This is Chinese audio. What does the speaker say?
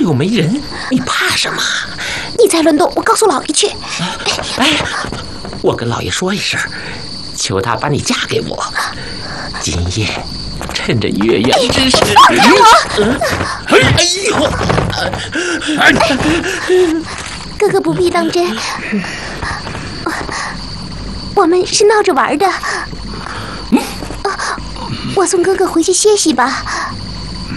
又没人，你怕什么？ 你再乱动，我告诉老爷去。 哎，我跟老爷说一声，求他把你嫁给我。今夜趁着月圆之时， 哥哥不必当真，我们是闹着玩的。我送哥哥回去歇息吧。